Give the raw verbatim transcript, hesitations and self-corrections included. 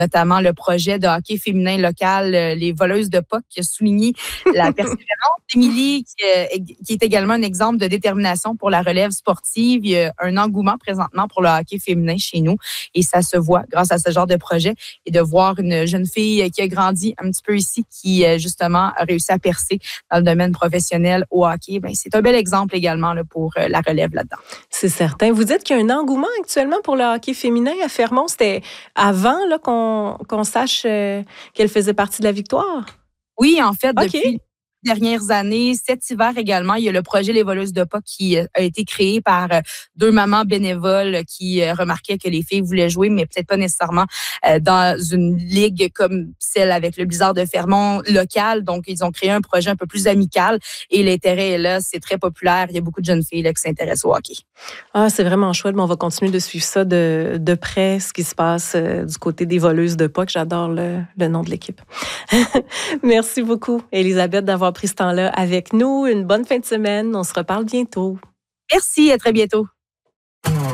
notamment le projet de hockey féminin local, euh, les voleuses de puck, qui a souligné la persévérance d'Émilie, qui, euh, qui est également un exemple de détermination pour la relève sportive. Il y a un engouement présentement pour le hockey féminin chez nous et ça se voit grâce à ce genre de projet et de voir une jeune fille qui a grandi un petit peu ici, qui justement a réussi à percer dans le domaine professionnel au hockey. Bien, c'est un bel exemple également là, pour la relève là-dedans. C'est certain. Vous dites qu'il y a un engouement actuellement pour le hockey féminin à Fermont. C'était avant là, qu'on, qu'on sache euh, qu'elle faisait partie de la victoire? Oui, en fait, okay. depuis dernières années, cet hiver également, il y a le projet Les voleuses de puck qui a été créé par deux mamans bénévoles qui remarquaient que les filles voulaient jouer, mais peut-être pas nécessairement dans une ligue comme celle avec le Blizzard de Fermont local. Donc, ils ont créé un projet un peu plus amical et l'intérêt est là. C'est très populaire. Il y a beaucoup de jeunes filles là, qui s'intéressent au hockey. Ah, c'est vraiment chouette. Mais on va continuer de suivre ça de, de près, ce qui se passe euh, du côté des voleuses de puck. J'adore le, le nom de l'équipe. Merci beaucoup, Élisabeth, d'avoir pris ce temps-là avec nous. Une bonne fin de semaine. On se reparle bientôt. Merci, à très bientôt.